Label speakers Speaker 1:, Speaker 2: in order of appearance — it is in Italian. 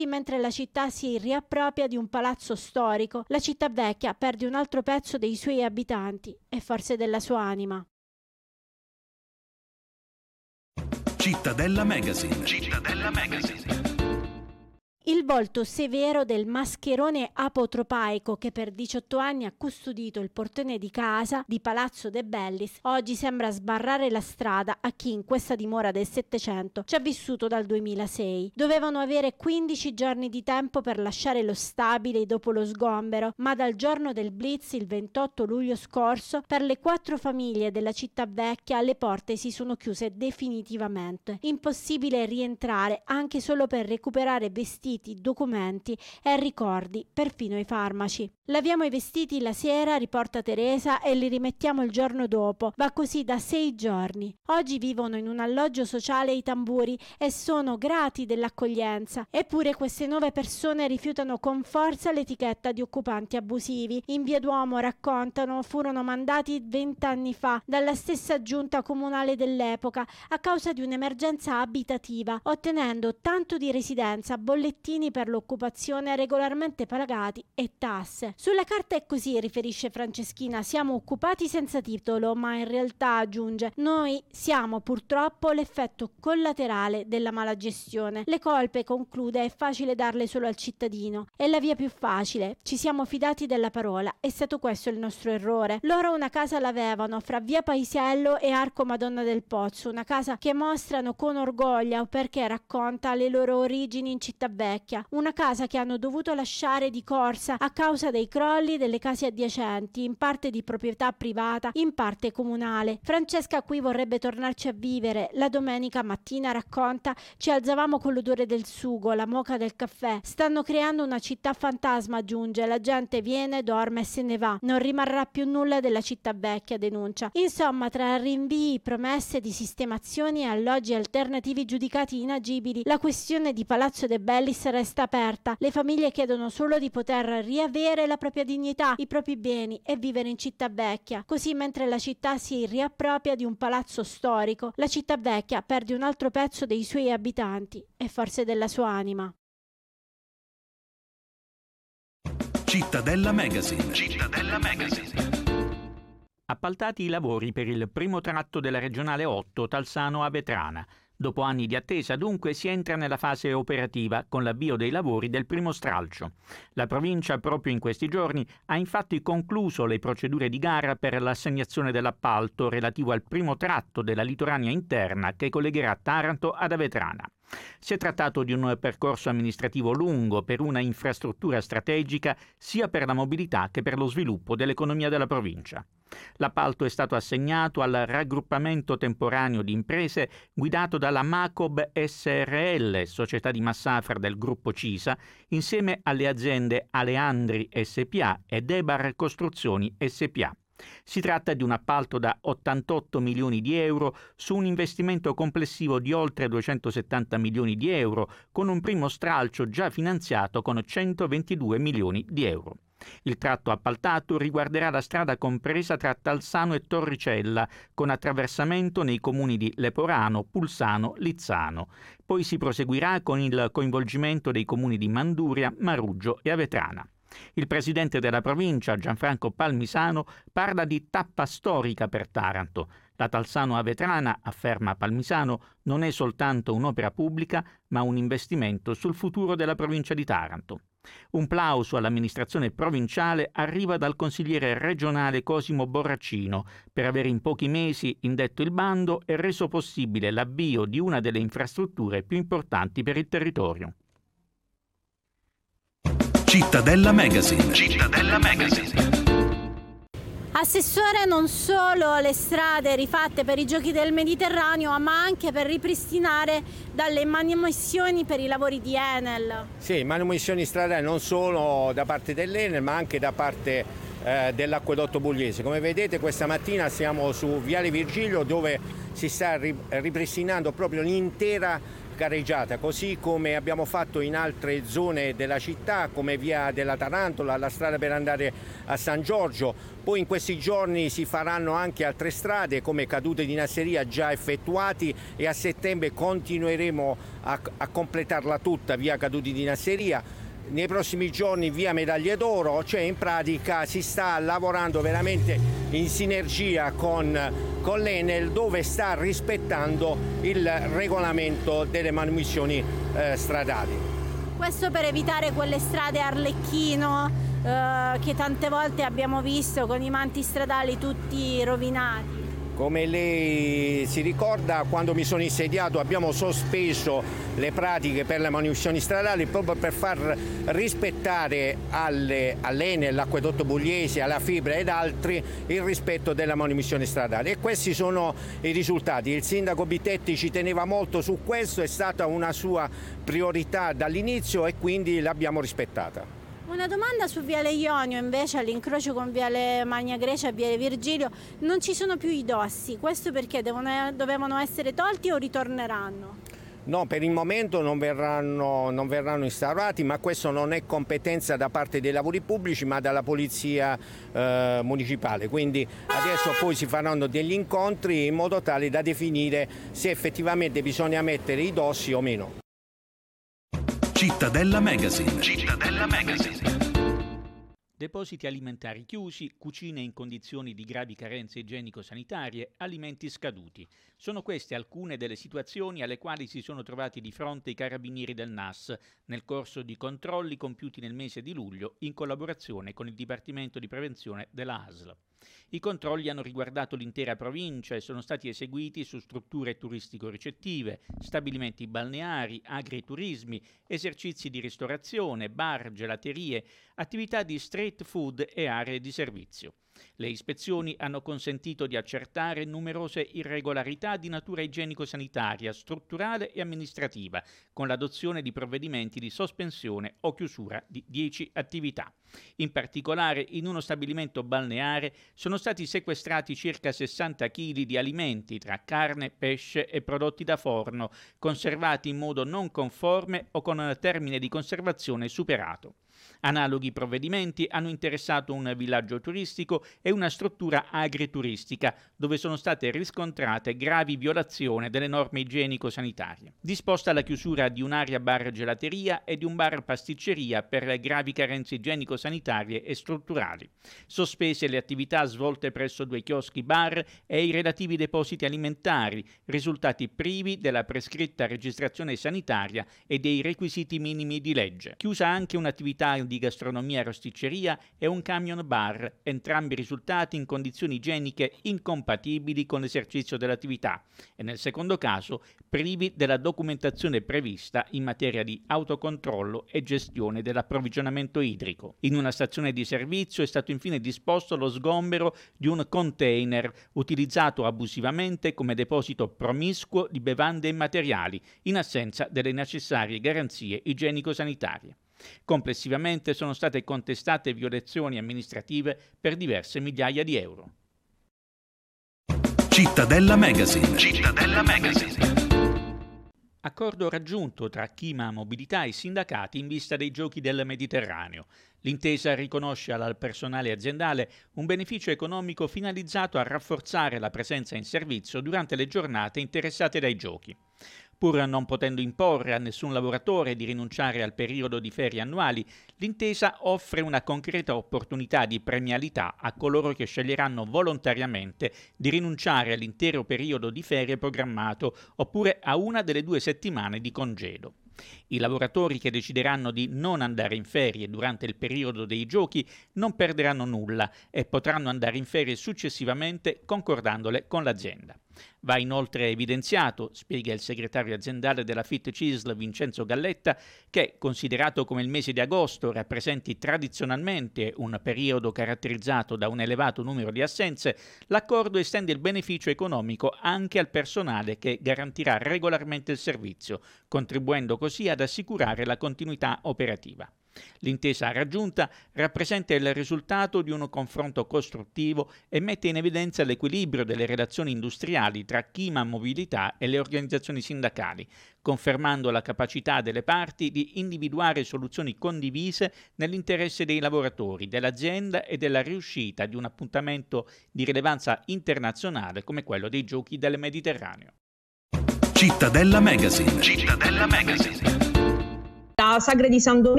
Speaker 1: Mentre la città si riappropria di un palazzo storico, la città vecchia perde un altro pezzo dei suoi abitanti e forse della sua anima.
Speaker 2: Cittadella Magazine. Cittadella Magazine.
Speaker 1: Il volto severo del mascherone apotropaico che per 18 anni ha custodito il portone di casa di Palazzo De Bellis oggi sembra sbarrare la strada a chi in questa dimora del Settecento ci ha vissuto dal 2006. Dovevano avere 15 giorni di tempo per lasciare lo stabile dopo lo sgombero, ma dal giorno del blitz il 28 luglio scorso per le 4 famiglie della città vecchia le porte si sono chiuse definitivamente. Impossibile rientrare anche solo per recuperare vestiti, documenti e ricordi, perfino i farmaci. Laviamo i vestiti la sera, riporta Teresa, e li rimettiamo il giorno dopo. Va così da 6 giorni. Oggi vivono in un alloggio sociale i tamburi e sono grati dell'accoglienza. Eppure queste 9 persone rifiutano con forza l'etichetta di occupanti abusivi. In Via Duomo, raccontano, furono mandati 20 anni fa dalla stessa giunta comunale dell'epoca a causa di un'emergenza abitativa, ottenendo tanto di residenza, bollettini per l'occupazione regolarmente pagati e tasse. Sulla carta è così, riferisce Franceschina, siamo occupati senza titolo, ma in realtà, aggiunge, noi siamo purtroppo l'effetto collaterale della malagestione. Le colpe, conclude, è facile darle solo al cittadino. È la via più facile. Ci siamo fidati della parola. È stato questo il nostro errore. Loro una casa l'avevano fra via Paisiello e Arco Madonna del Pozzo, una casa che mostrano con orgoglio perché racconta le loro origini in città vecchia, una casa che hanno dovuto lasciare di corsa a causa dei crolli delle case adiacenti, in parte di proprietà privata, in parte comunale. Francesca qui vorrebbe tornarci a vivere. La domenica mattina, racconta, ci alzavamo con l'odore del sugo, la moka del caffè. Stanno creando una città fantasma, aggiunge, la gente viene, dorme e se ne va. Non rimarrà più nulla della città vecchia, denuncia. Insomma, tra rinvii, promesse di sistemazioni e alloggi alternativi giudicati inagibili, la questione di Palazzo De Bellis resta aperta. Le famiglie chiedono solo di poter riavere la propria dignità, i propri beni e vivere in città vecchia. Così mentre la città si riappropria di un palazzo storico, la città vecchia perde un altro pezzo dei suoi abitanti e forse della sua anima.
Speaker 2: Cittadella Magazine. Cittadella Magazine.
Speaker 3: Appaltati i lavori per il primo tratto della regionale 8 Talsano-Avetrana. Dopo anni di attesa, dunque, si entra nella fase operativa con l'avvio dei lavori del primo stralcio. La provincia, proprio in questi giorni, ha infatti concluso le procedure di gara per l'assegnazione dell'appalto relativo al primo tratto della litoranea interna che collegherà Taranto ad Avetrana. Si è trattato di un percorso amministrativo lungo per una infrastruttura strategica sia per la mobilità che per lo sviluppo dell'economia della provincia. L'appalto è stato assegnato al raggruppamento temporaneo di imprese guidato dalla Macob SRL, società di massafra del gruppo CISA, insieme alle aziende Aleandri SPA e Debar Costruzioni SPA. Si tratta di un appalto da 88 milioni di euro su un investimento complessivo di oltre 270 milioni di euro, con un primo stralcio già finanziato con 122 milioni di euro. Il tratto appaltato riguarderà la strada compresa tra Talsano e Torricella, con attraversamento nei comuni di Leporano, Pulsano, Lizzano. Poi si proseguirà con il coinvolgimento dei comuni di Manduria, Maruggio e Avetrana. Il presidente della provincia, Gianfranco Palmisano, parla di tappa storica per Taranto. La Talsano-Avetrana, afferma Palmisano, non è soltanto un'opera pubblica, ma un investimento sul futuro della provincia di Taranto. Un plauso all'amministrazione provinciale arriva dal consigliere regionale Cosimo Borraccino per aver in pochi mesi indetto il bando e reso possibile l'avvio di una delle infrastrutture più importanti per il territorio.
Speaker 2: Cittadella Magazine. Cittadella Magazine.
Speaker 1: Assessore, non solo le strade rifatte per i Giochi del Mediterraneo, ma anche per ripristinare dalle manomissioni per i lavori di Enel.
Speaker 4: Sì, manomissioni stradali non solo da parte dell'Enel, ma anche da parte dell'acquedotto pugliese. Come vedete, questa mattina siamo su Viale Virgilio, dove si sta ripristinando proprio l'intera gareggiata, così come abbiamo fatto in altre zone della città come via della Tarantola, la strada per andare a San Giorgio. Poi in questi giorni si faranno anche altre strade come cadute di Nasseria già effettuati, e a settembre continueremo a completarla tutta via Caduti di Nasseria. Nei prossimi giorni via Medaglie d'Oro, cioè in pratica si sta lavorando veramente in sinergia con l'Enel, dove sta rispettando il regolamento delle manomissioni stradali.
Speaker 1: Questo per evitare quelle strade Arlecchino che tante volte abbiamo visto con i manti stradali tutti rovinati.
Speaker 4: Come lei si ricorda, quando mi sono insediato abbiamo sospeso le pratiche per le manomissioni stradali proprio per far rispettare all'Enel, all'Acquedotto Pugliese, alla Fibra ed altri il rispetto della manomissione stradale, e questi sono i risultati. Il sindaco Bitetti ci teneva molto su questo, è stata una sua priorità dall'inizio e quindi l'abbiamo rispettata.
Speaker 1: Una domanda su Viale Ionio, invece all'incrocio con Viale Magna Grecia e Viale Virgilio non ci sono più i dossi, questo perché dovevano essere tolti o ritorneranno?
Speaker 4: No, per il momento non verranno instaurati, ma questo non è competenza da parte dei lavori pubblici ma dalla polizia municipale, quindi adesso poi si faranno degli incontri in modo tale da definire se effettivamente bisogna mettere i dossi o meno.
Speaker 2: Cittadella Magazine. Cittadella Magazine.
Speaker 3: Depositi alimentari chiusi, cucine in condizioni di gravi carenze igienico-sanitarie, alimenti scaduti. Sono queste alcune delle situazioni alle quali si sono trovati di fronte i carabinieri del NAS nel corso di controlli compiuti nel mese di luglio in collaborazione con il Dipartimento di Prevenzione della ASL. I controlli hanno riguardato l'intera provincia e sono stati eseguiti su strutture turistico-ricettive, stabilimenti balneari, agriturismi, esercizi di ristorazione, bar, gelaterie, attività di street food e aree di servizio. Le ispezioni hanno consentito di accertare numerose irregolarità di natura igienico-sanitaria, strutturale e amministrativa, con l'adozione di provvedimenti di sospensione o chiusura di 10 attività. In particolare, in uno stabilimento balneare sono stati sequestrati circa 60 kg di alimenti tra carne, pesce e prodotti da forno, conservati in modo non conforme o con termine di conservazione superato. Analoghi provvedimenti hanno interessato un villaggio turistico e una struttura agrituristica, dove sono state riscontrate gravi violazioni delle norme igienico-sanitarie. Disposta la chiusura di un'area bar gelateria e di un bar pasticceria per gravi carenze igienico-sanitarie e strutturali. Sospese le attività svolte presso 2 chioschi bar e i relativi depositi alimentari, risultati privi della prescritta registrazione sanitaria e dei requisiti minimi di legge. Chiusa anche un'attività di gastronomia e rosticceria e un camion bar, entrambi risultati in condizioni igieniche incompatibili con l'esercizio dell'attività e nel secondo caso privi della documentazione prevista in materia di autocontrollo e gestione dell'approvvigionamento idrico. In una stazione di servizio è stato infine disposto lo sgombero di un container utilizzato abusivamente come deposito promiscuo di bevande e materiali in assenza delle necessarie garanzie igienico-sanitarie. Complessivamente sono state contestate violazioni amministrative per diverse migliaia di euro.
Speaker 2: Cittadella Magazine. Cittadella Magazine.
Speaker 3: Accordo raggiunto tra Chima Mobilità e sindacati in vista dei Giochi del Mediterraneo. L'intesa riconosce al personale aziendale un beneficio economico finalizzato a rafforzare la presenza in servizio durante le giornate interessate dai Giochi. Pur non potendo imporre a nessun lavoratore di rinunciare al periodo di ferie annuali, l'intesa offre una concreta opportunità di premialità a coloro che sceglieranno volontariamente di rinunciare all'intero periodo di ferie programmato oppure a una delle 2 settimane di congedo. I lavoratori che decideranno di non andare in ferie durante il periodo dei Giochi non perderanno nulla e potranno andare in ferie successivamente concordandole con l'azienda. Va inoltre evidenziato, spiega il segretario aziendale della Fit CISL Vincenzo Galletta, che, considerato come il mese di agosto rappresenti tradizionalmente un periodo caratterizzato da un elevato numero di assenze, l'accordo estende il beneficio economico anche al personale che garantirà regolarmente il servizio, contribuendo così ad assicurare la continuità operativa. L'intesa raggiunta rappresenta il risultato di un confronto costruttivo e mette in evidenza l'equilibrio delle relazioni industriali tra Chima Mobilità e le organizzazioni sindacali, confermando la capacità delle parti di individuare soluzioni condivise nell'interesse dei lavoratori, dell'azienda e della riuscita di un appuntamento di rilevanza internazionale come quello dei Giochi del Mediterraneo.
Speaker 2: Cittadella Magazine. Cittadella Magazine.
Speaker 5: La Sagra di San Domenico